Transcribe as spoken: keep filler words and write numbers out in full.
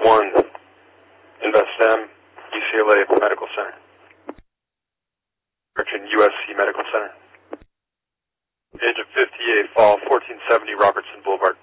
one, InvestM, U C L A Medical Center. Correction, U S C Medical Center. Age of fifty-eight, fall fourteen seventy Robertson Boulevard.